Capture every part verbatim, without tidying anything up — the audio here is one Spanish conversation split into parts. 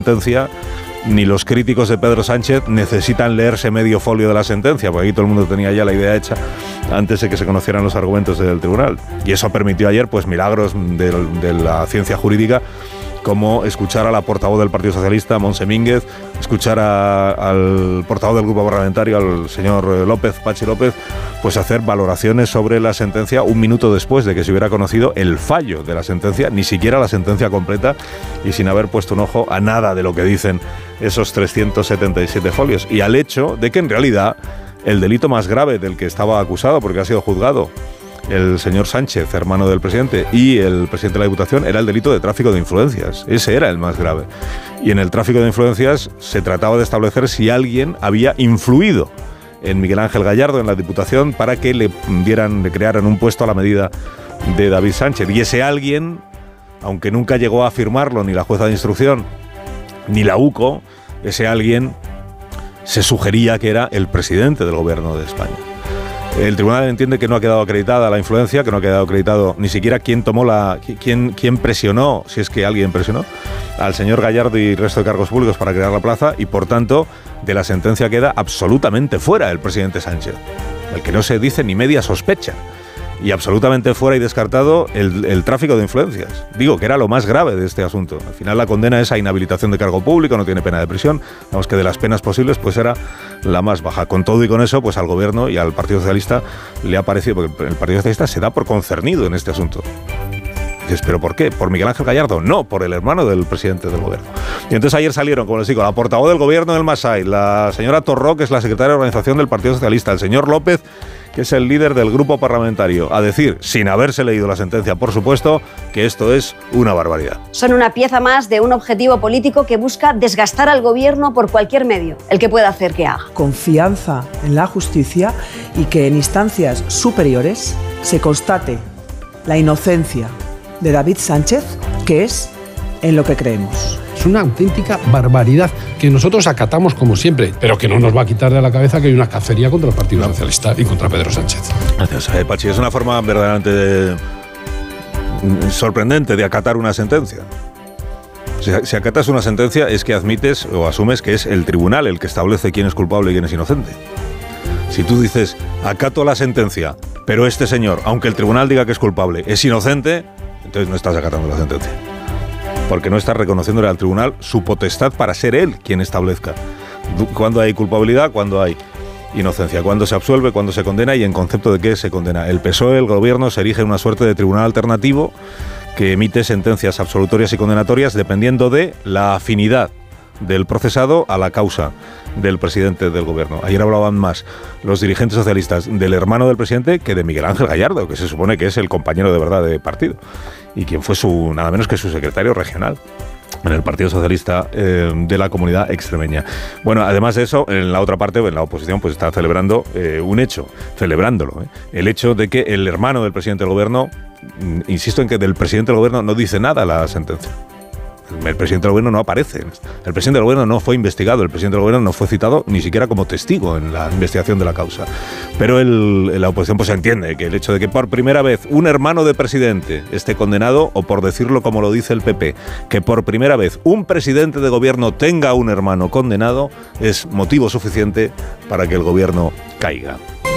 sentencia, ni los críticos de Pedro Sánchez necesitan leerse medio folio de la sentencia, porque aquí todo el mundo tenía ya la idea hecha antes de que se conocieran los argumentos del tribunal. Y eso permitió ayer, pues, milagros de, de la ciencia jurídica, como escuchar a la portavoz del Partido Socialista, Montse Mínguez, escuchar a, al portavoz del grupo parlamentario, al señor López, Pachi López, pues hacer valoraciones sobre la sentencia un minuto después de que se hubiera conocido el fallo de la sentencia, ni siquiera la sentencia completa, y sin haber puesto un ojo a nada de lo que dicen esos trescientos setenta y siete folios, y al hecho de que en realidad el delito más grave del que estaba acusado, porque ha sido juzgado el señor Sánchez, hermano del presidente, y el presidente de la Diputación, era el delito de tráfico de influencias. Ese era el más grave. Y en el tráfico de influencias se trataba de establecer si alguien había influido en Miguel Ángel Gallardo, en la Diputación, para que le dieran, le crearan un puesto a la medida de David Sánchez. Y ese alguien, aunque nunca llegó a afirmarlo ni la jueza de instrucción ni la U C O, ese alguien se sugería que era el presidente del gobierno de España. El tribunal entiende que no ha quedado acreditada la influencia, que no ha quedado acreditado ni siquiera quién tomó la, quién, quién presionó, si es que alguien presionó, al señor Gallardo y el resto de cargos públicos para crear la plaza, y por tanto de la sentencia queda absolutamente fuera el presidente Sánchez, el que no se dice ni media sospecha, y absolutamente fuera y descartado el, el tráfico de influencias. Digo que era lo más grave de este asunto. Al final la condena es a inhabilitación de cargo público, no tiene pena de prisión. Vamos, que de las penas posibles pues era la más baja. Con todo y con eso, pues al gobierno y al Partido Socialista le ha parecido, porque el Partido Socialista se da por concernido en este asunto. Dices, ¿pero por qué? ¿Por Miguel Ángel Gallardo? No, por el hermano del presidente del gobierno. Y entonces ayer salieron, como les digo, la portavoz del gobierno del Masai, la señora Torró, que es la secretaria de organización del Partido Socialista, el señor López, que es el líder del grupo parlamentario, a decir, sin haberse leído la sentencia, por supuesto, que esto es una barbaridad. Son una pieza más de un objetivo político que busca desgastar al gobierno por cualquier medio, el que pueda hacer que haga. Confianza en la justicia y que en instancias superiores se constate la inocencia de David Sánchez, que es en lo que creemos. Es una auténtica barbaridad que nosotros acatamos como siempre, pero que no nos va a quitar de la cabeza que hay una cacería contra el Partido Socialista y contra Pedro Sánchez. Gracias, eh, Pachi. Es una forma verdaderamente sorprendente de acatar una sentencia. Si, si acatas una sentencia es que admites o asumes que es el tribunal el que establece quién es culpable y quién es inocente. Si tú dices, acato la sentencia, pero este señor, aunque el tribunal diga que es culpable, es inocente, entonces no estás acatando la sentencia. Porque no está reconociéndole al tribunal su potestad para ser él quien establezca cuándo hay culpabilidad, cuándo hay inocencia, cuándo se absuelve, cuándo se condena y en concepto de qué se condena. El P S O E, el gobierno, se erige en una suerte de tribunal alternativo que emite sentencias absolutorias y condenatorias dependiendo de la afinidad del procesado a la causa del presidente del gobierno. Ayer hablaban más los dirigentes socialistas del hermano del presidente que de Miguel Ángel Gallardo, que se supone que es el compañero de verdad de partido y quien fue su nada menos que su secretario regional en el Partido Socialista eh, de la comunidad extremeña. Bueno, además de eso, en la otra parte, en la oposición, pues está celebrando eh, un hecho, celebrándolo, eh, el hecho de que el hermano del presidente del gobierno, insisto en que del presidente del gobierno no dice nada la sentencia. El presidente del gobierno no aparece. El presidente del gobierno no fue investigado, el presidente del gobierno no fue citado ni siquiera como testigo en la investigación de la causa. Pero el, la oposición pues entiende que el hecho de que por primera vez un hermano de presidente esté condenado, o por decirlo como lo dice el P P, que por primera vez un presidente de gobierno tenga un hermano condenado, es motivo suficiente para que el gobierno caiga.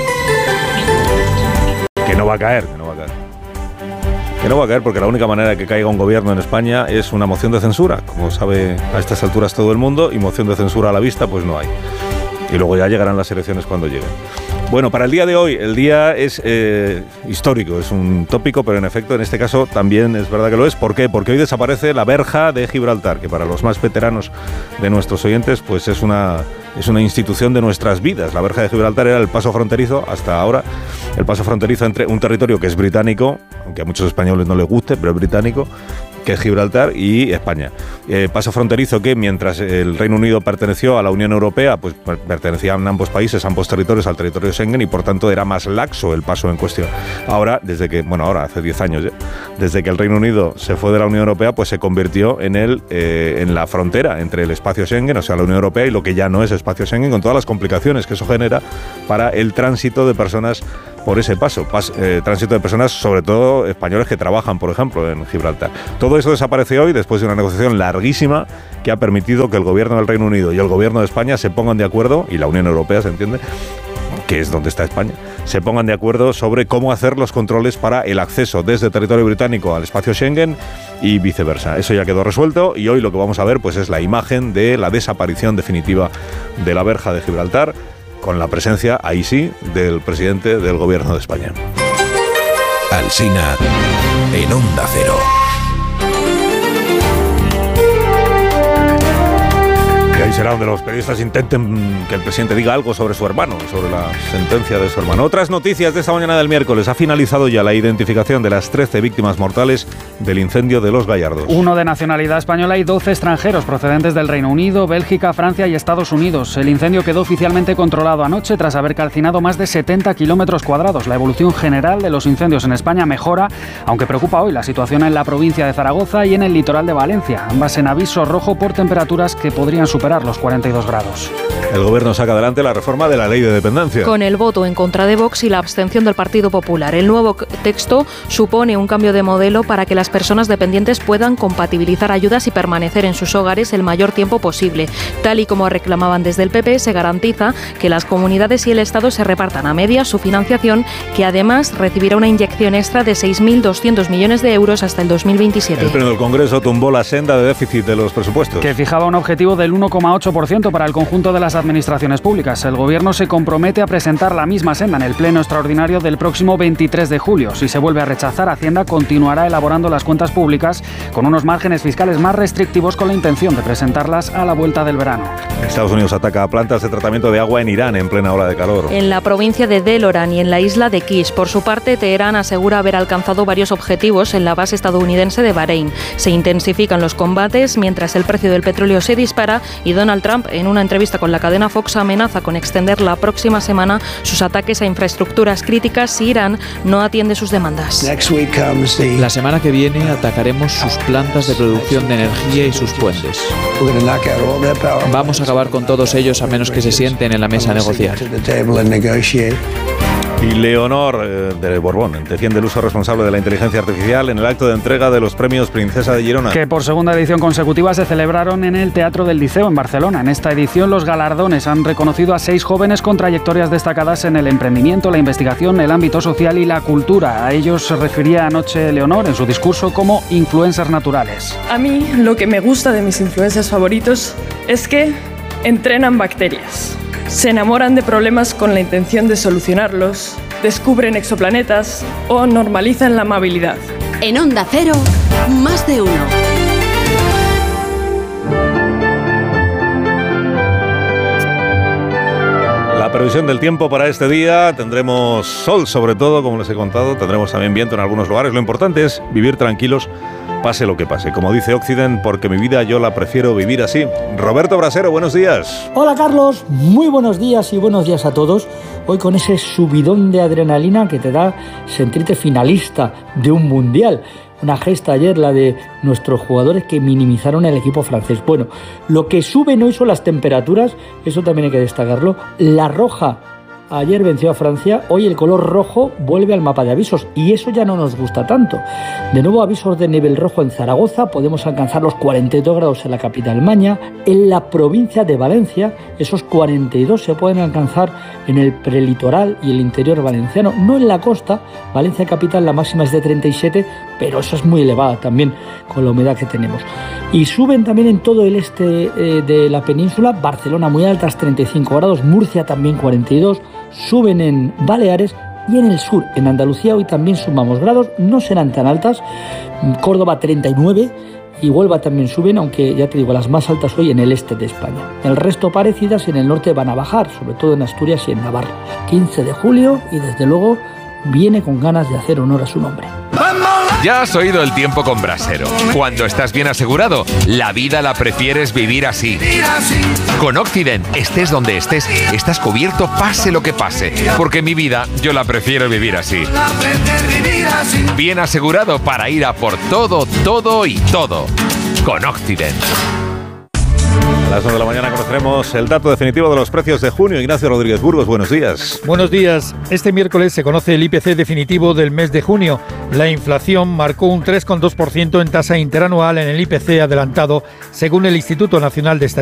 Que no va a caer, que no va a caer. Que no va a caer porque la única manera de que caiga un gobierno en España es una moción de censura, como sabe a estas alturas todo el mundo, y moción de censura a la vista pues no hay. Y luego ya llegarán las elecciones cuando lleguen. Bueno, para el día de hoy, el día es eh, histórico, es un tópico, pero en efecto en este caso también es verdad que lo es. ¿Por qué? Porque hoy desaparece la verja de Gibraltar, que para los más veteranos de nuestros oyentes pues es una, es una institución de nuestras vidas. La verja de Gibraltar era el paso fronterizo, hasta ahora, el paso fronterizo entre un territorio que es británico, aunque a muchos españoles no les guste, pero es británico, que es Gibraltar, y España. Eh, paso fronterizo que mientras el Reino Unido perteneció a la Unión Europea, pues pertenecían ambos países, ambos territorios al territorio Schengen, y por tanto era más laxo el paso en cuestión. Ahora, desde que, bueno, ahora hace diez años ya, desde que el Reino Unido se fue de la Unión Europea, pues se convirtió en el eh, en la frontera entre el espacio Schengen, o sea, la Unión Europea, y lo que ya no es espacio Schengen, con todas las complicaciones que eso genera para el tránsito de personas por ese paso, pas, eh, tránsito de personas, sobre todo españoles que trabajan, por ejemplo, en Gibraltar. Todo eso desaparece hoy después de una negociación larguísima que ha permitido que el gobierno del Reino Unido y el gobierno de España se pongan de acuerdo, y la Unión Europea, se entiende, que es donde está España, se pongan de acuerdo sobre cómo hacer los controles para el acceso desde territorio británico al espacio Schengen y viceversa. Eso ya quedó resuelto y hoy lo que vamos a ver pues es la imagen de la desaparición definitiva de la verja de Gibraltar, con la presencia, ahí sí, del presidente del gobierno de España. Alsina en Onda Cero. Y ahí será donde los periodistas intenten que el presidente diga algo sobre su hermano, sobre la sentencia de su hermano. Otras noticias de esta mañana del miércoles. Ha finalizado ya la identificación de las trece víctimas mortales del incendio de Los Gallardos. Uno de nacionalidad española y doce extranjeros procedentes del Reino Unido, Bélgica, Francia y Estados Unidos. El incendio quedó oficialmente controlado anoche tras haber calcinado más de setenta kilómetros cuadrados. La evolución general de los incendios en España mejora, aunque preocupa hoy la situación en la provincia de Zaragoza y en el litoral de Valencia, ambas en aviso rojo por temperaturas que podrían superar los cuarenta y dos grados. El gobierno saca adelante la reforma de la ley de dependencia. Con el voto en contra de Vox y la abstención del Partido Popular. El nuevo texto supone un cambio de modelo para que las personas dependientes puedan compatibilizar ayudas y permanecer en sus hogares el mayor tiempo posible. Tal y como reclamaban desde el P P, se garantiza que las comunidades y el Estado se repartan a medias su financiación, que además recibirá una inyección extra de seis mil doscientos millones de euros hasta el dos mil veintisiete. El Pleno del Congreso tumbó la senda de déficit de los presupuestos, que fijaba un objetivo del uno coma ocho por ciento para el conjunto de las administraciones públicas. El Gobierno se compromete a presentar la misma senda en el Pleno extraordinario del próximo veintitrés de julio. Si se vuelve a rechazar, Hacienda continuará elaborando las cuentas públicas con unos márgenes fiscales más restrictivos, con la intención de presentarlas a la vuelta del verano. Estados Unidos ataca a plantas de tratamiento de agua en Irán en plena ola de calor. En la provincia de Delaware y en la isla de Kish. Por su parte, Teherán asegura haber alcanzado varios objetivos en la base estadounidense de Bahrein. Se intensifican los combates mientras el precio del petróleo se dispara y Donald Trump, en una entrevista con la cadena Fox, amenaza con extender la próxima semana sus ataques a infraestructuras críticas si Irán no atiende sus demandas. La semana que viene atacaremos sus plantas de producción de energía y sus puentes. Vamos a acabar con todos ellos a menos que se sienten en la mesa a negociar. Y Leonor eh, de Borbón defiende el uso responsable de la inteligencia artificial en el acto de entrega de los premios Princesa de Girona, que por segunda edición consecutiva se celebraron en el Teatro del Liceo en Barcelona. En esta edición los galardones han reconocido a seis jóvenes con trayectorias destacadas en el emprendimiento, la investigación, el ámbito social y la cultura. A ellos se refería anoche Leonor en su discurso como influencers naturales. A mí lo que me gusta de mis influencers favoritos es que entrenan bacterias. Se enamoran de problemas con la intención de solucionarlos, descubren exoplanetas o normalizan la amabilidad. En Onda Cero, más de uno. La previsión del tiempo para este día: tendremos sol sobre todo, como les he contado, tendremos también viento en algunos lugares. Lo importante es vivir tranquilos, pase lo que pase. Como dice Occident, porque mi vida yo la prefiero vivir así. Roberto Brasero, buenos días. Hola Carlos, muy buenos días y buenos días a todos. Hoy con ese subidón de adrenalina que te da sentirte finalista de un mundial. Una gesta ayer, la de nuestros jugadores que minimizaron el equipo francés. Bueno, lo que suben hoy son las temperaturas, eso también hay que destacarlo. La roja ayer venció a Francia, hoy el color rojo vuelve al mapa de avisos y eso ya no nos gusta tanto. De nuevo avisos de nivel rojo en Zaragoza, podemos alcanzar los cuarenta y dos grados en la capital Maña. En la provincia de Valencia, esos cuarenta y dos se pueden alcanzar en el prelitoral y el interior valenciano, no en la costa. Valencia capital la máxima es de treinta y siete, pero eso es muy elevada también con la humedad que tenemos. Y suben también en todo el este eh, de la península, Barcelona muy altas, treinta y cinco grados, Murcia también cuarenta y dos, suben en Baleares y en el sur, en Andalucía hoy también sumamos grados, no serán tan altas, Córdoba treinta y nueve y Huelva también suben, aunque ya te digo, las más altas hoy en el este de España. El resto parecidas en el norte van a bajar, sobre todo en Asturias y en Navarra. quince de julio y desde luego viene con ganas de hacer honor a su nombre. Ya has oído el tiempo con Brasero. Cuando estás bien asegurado, la vida la prefieres vivir así. Con Occident, estés donde estés, estás cubierto pase lo que pase. Porque mi vida, yo la prefiero vivir así. Bien asegurado para ir a por todo, todo y todo. Con Occident. las nueve de la mañana conoceremos el dato definitivo de los precios de junio. Ignacio Rodríguez Burgos, buenos días. Buenos días. Este miércoles se conoce el I P C definitivo del mes de junio. La inflación marcó un tres coma dos por ciento en tasa interanual en el I P C adelantado, según el Instituto Nacional de Estadística.